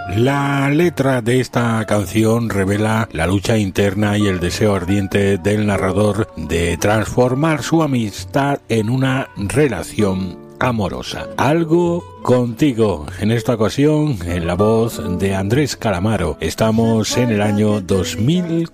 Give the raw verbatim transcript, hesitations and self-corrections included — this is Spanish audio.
La letra de esta canción revela la lucha interna y el deseo ardiente del narrador de transformar su amistad en una relación amorosa. Algo contigo, en esta ocasión en la voz de Andrés Calamaro. Estamos en el año dos mil